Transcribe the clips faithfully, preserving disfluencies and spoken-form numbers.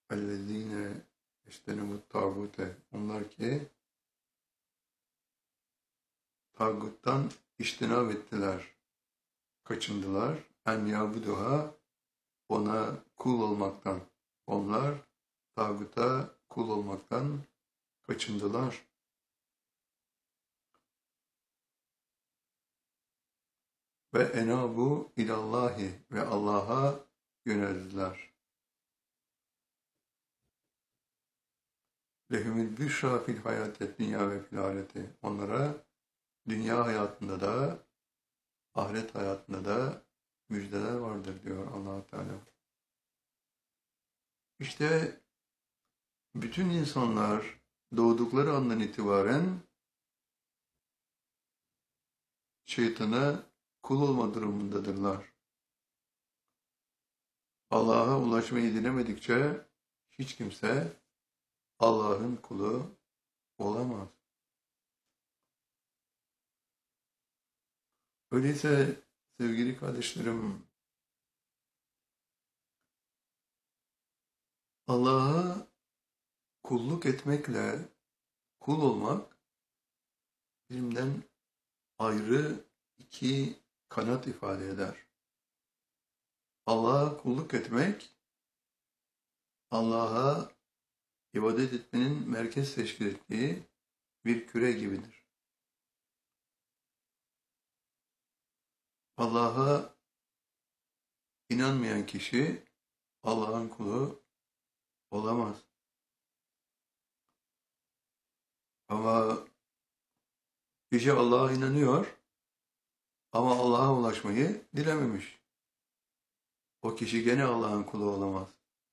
اَلَّذ۪ينَ اِجْتَنَبُوا الطَّاغُوتَ Onlar ki tağuttan iştinab ettiler, kaçındılar. En yabuduha ona kul olmaktan. Onlar tağuta kul olmaktan kaçındılar. Ve enabu ilallahi ve Allah'a yöneldiler. Lehumül büşra fil hayatet dünya ve fil ahireti. Onlara dünya hayatında da ahiret hayatında da müjdeler vardır diyor Allah Teala. İşte bütün insanlar doğdukları andan itibaren şeytana kul olma durumundadırlar. Allah'a ulaşmayı dilemedikçe hiç kimse Allah'ın kulu olamaz. Öyleyse sevgili kardeşlerim, Allah'a kulluk etmekle kul olmak birbirinden ayrı iki kanat ifade eder. Allah'a kulluk etmek, Allah'a ibadet etmenin merkez teşkil ettiği bir küre gibidir. Allah'a inanmayan kişi Allah'ın kulu olamaz. Ama kişi Allah'a inanıyor ama Allah'a ulaşmayı dilememiş. O kişi gene Allah'ın kulu olamaz.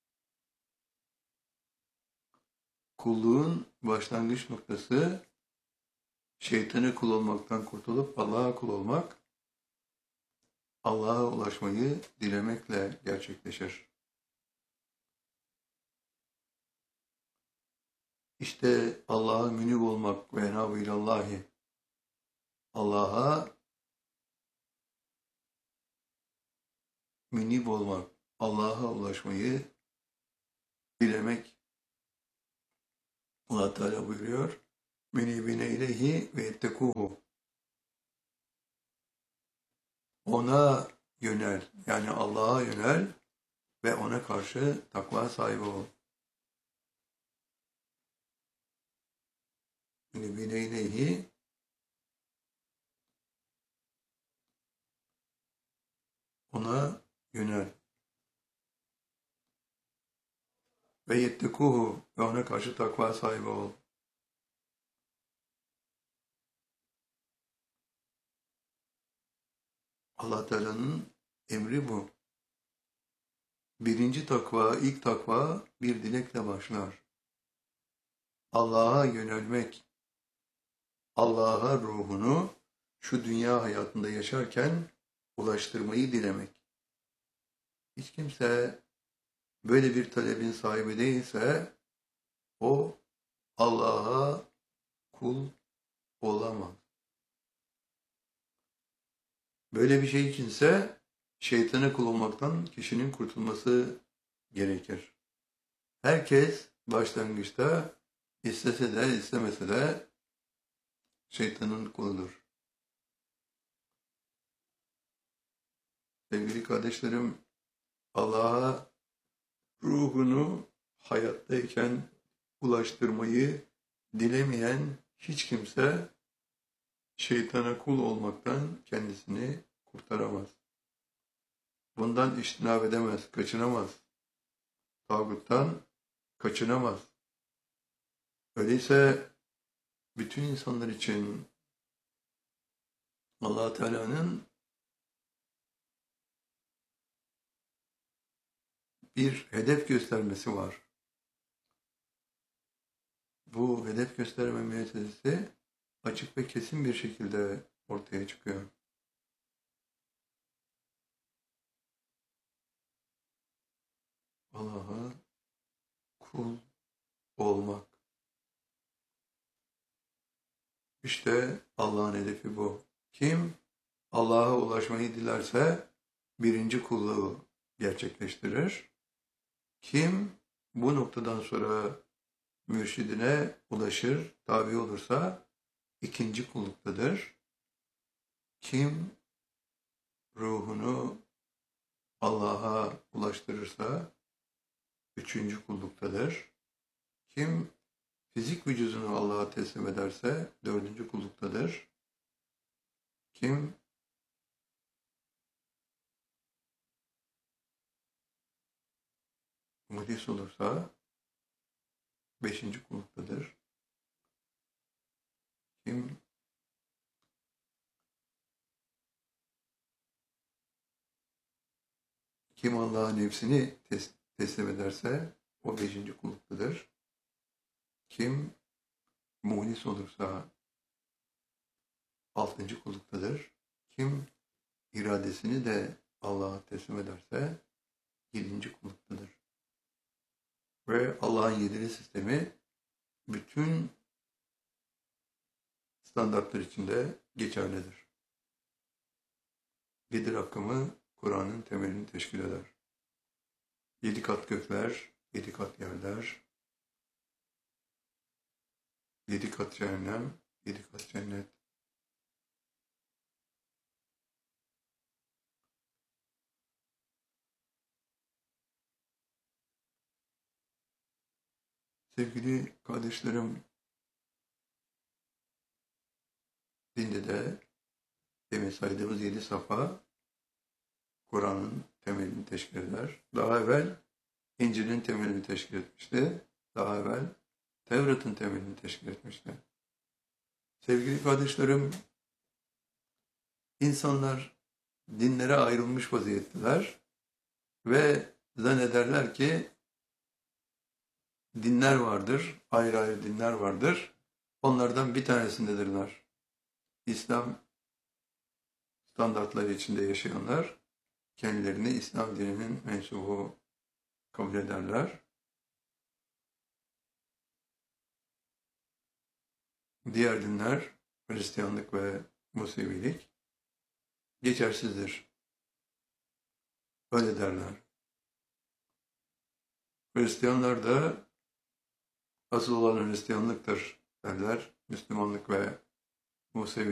Kulluğun başlangıç noktası şeytanı kul olmaktan kurtulup Allah'a kul olmak, Allah'a ulaşmayı dilemekle gerçekleşir. İşte Allah'a münib olmak ve enabu ilallahi, Allah'a münib olmak, Allah'a ulaşmayı dilemek. Allah Teala buyuruyor, münibine ileyhi ve ettekuhu. Ona yönel, yani Allah'a yönel ve ona karşı takva sahibi ol. Münibine ileyhi, ona yönel. Ve yettekuhu, ve ona karşı takva sahibi ol. Allah Teala'nın emri bu. Birinci takva, ilk takva bir dilekle başlar. Allah'a yönelmek, Allah'a ruhunu şu dünya hayatında yaşarken ulaştırmayı dilemek. Hiç kimse böyle bir talebin sahibi değilse o Allah'a kul olamaz. Böyle bir şey içinse şeytana kul olmaktan kişinin kurtulması gerekir. Herkes başlangıçta istese de istemese de şeytanın kuludur. Sevgili kardeşlerim, Allah'a ruhunu hayattayken ulaştırmayı dilemeyen hiç kimse şeytana kul olmaktan kendisini kurtaramaz. Bundan iştinab edemez, kaçınamaz. Tağuttan kaçınamaz. Öyleyse bütün insanlar için Allah Teala'nın bir hedef göstermesi var. Bu hedef gösterme meselesi açık ve kesin bir şekilde ortaya çıkıyor. Allah'a kul olmak. İşte Allah'ın hedefi bu. Kim Allah'a ulaşmayı dilerse birinci kulluğu gerçekleştirir. Kim bu noktadan sonra mürşidine ulaşır, tabi olursa ikinci kulluktadır. Kim ruhunu Allah'a ulaştırırsa üçüncü kulluktadır. Kim fizik vücudunu Allah'a teslim ederse dördüncü kulluktadır. Kim muhlis olursa beşinci kulluktadır. Kim kim Allah'a nefsini tes teslim ederse o beşinci kulluktadır. Kim muhlis olursa altıncı kulluktadır. Kim iradesini de Allah'a teslim ederse yedinci kulluktadır. Ve Allah'ın yedili sistemi bütün standartlar içinde geçerlidir. Yedi rakamı Kur'an'ın temelini teşkil eder. Yedi kat gökler, yedi kat yerler, yedi kat cehennem, yedi kat cennet. Sevgili kardeşlerim, dinde de demin saydığımız yedi safa Kur'an'ın temelini teşkil eder. Daha evvel İncil'in temelini teşkil etmişti. Daha evvel Tevrat'ın temelini teşkil etmişti. Sevgili kardeşlerim, insanlar dinlere ayrılmış vaziyetteler ve zannederler ki dinler vardır, ayrı ayrı dinler vardır. Onlardan bir tanesindedirler. İslam standartları içinde yaşayanlar kendilerini İslam dininin mensubu kabul ederler. Diğer dinler, Hristiyanlık ve Musevilik geçersizdir. Öyle derler. Hristiyanlar da asıl olan Hristiyanlıktır derler. Müslümanlık ve Musevilik